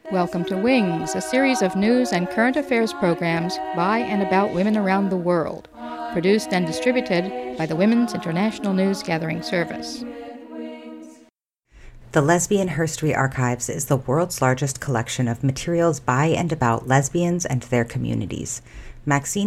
Welcome to Wings, a series of news and current affairs programs by and about women around the world, produced and distributed by the Women's International News Gathering Service. The Lesbian Herstory Archives is the world's largest collection of materials by and about lesbians and their communities. Maxine